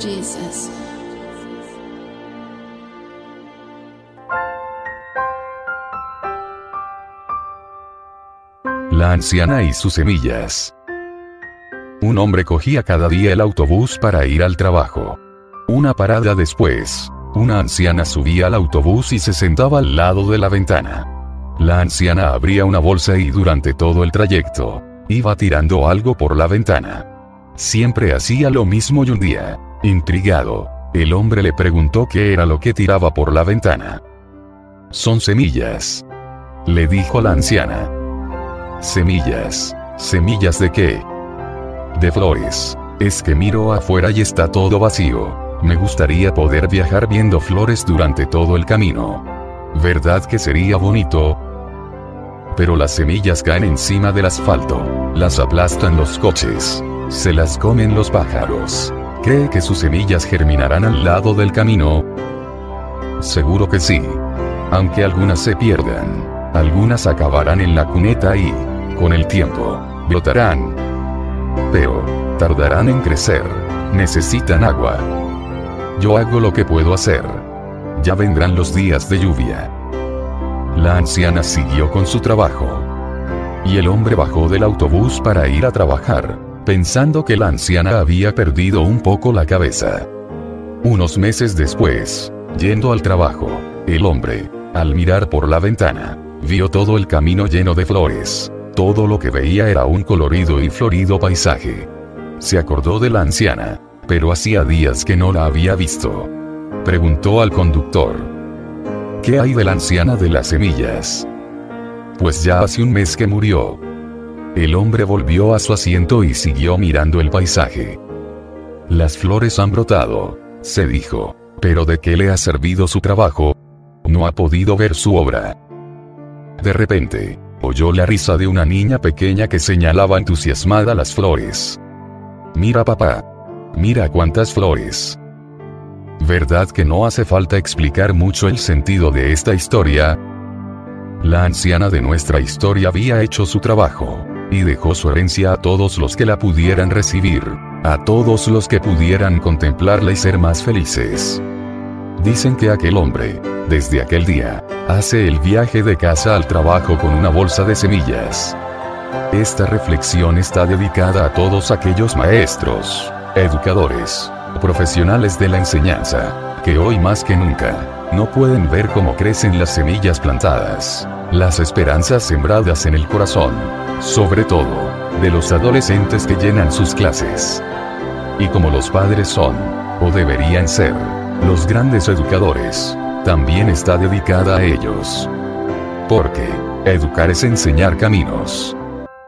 Jesus. La anciana y sus semillas. Un hombre cogía cada día el autobús para ir al trabajo. Una parada después, una anciana subía al autobús y se sentaba al lado de la ventana. La anciana abría una bolsa y durante todo el trayecto, iba tirando algo por la ventana. Siempre hacía lo mismo y un día, intrigado, el hombre le preguntó qué era lo que tiraba por la ventana. «Son semillas», le dijo la anciana. «¿Semillas? ¿Semillas de qué?» «De flores. Es que miro afuera y está todo vacío. Me gustaría poder viajar viendo flores durante todo el camino. ¿Verdad que sería bonito? Pero las semillas caen encima del asfalto, las aplastan los coches, se las comen los pájaros. ¿Cree que sus semillas germinarán al lado del camino?» «Seguro que sí. Aunque algunas se pierdan, algunas acabarán en la cuneta y, con el tiempo, brotarán. Pero, tardarán en crecer, necesitan agua. Yo hago lo que puedo hacer. Ya vendrán los días de lluvia». La anciana siguió con su trabajo. Y el hombre bajó del autobús para ir a trabajar, pensando que la anciana había perdido un poco la cabeza. Unos meses después, yendo al trabajo, el hombre, al mirar por la ventana, vio todo el camino lleno de flores. Todo lo que veía era un colorido y florido paisaje. Se acordó de la anciana, pero hacía días que no la había visto. Preguntó al conductor: «¿Qué hay de la anciana de las semillas?» «Pues ya hace un mes que murió». El hombre volvió a su asiento y siguió mirando el paisaje. «Las flores han brotado», se dijo, «pero ¿de qué le ha servido su trabajo? No ha podido ver su obra». De repente, oyó la risa de una niña pequeña que señalaba entusiasmada las flores. «Mira, papá. Mira cuántas flores». ¿Verdad que no hace falta explicar mucho el sentido de esta historia? La anciana de nuestra historia había hecho su trabajo, y dejó su herencia a todos los que la pudieran recibir, a todos los que pudieran contemplarla y ser más felices. Dicen que aquel hombre, desde aquel día, hace el viaje de casa al trabajo con una bolsa de semillas. Esta reflexión está dedicada a todos aquellos maestros, educadores, profesionales de la enseñanza, que hoy más que nunca, no pueden ver cómo crecen las semillas plantadas, las esperanzas sembradas en el corazón, sobre todo, de los adolescentes que llenan sus clases. Y como los padres son, o deberían ser, los grandes educadores, también está dedicada a ellos. Porque, educar es enseñar caminos.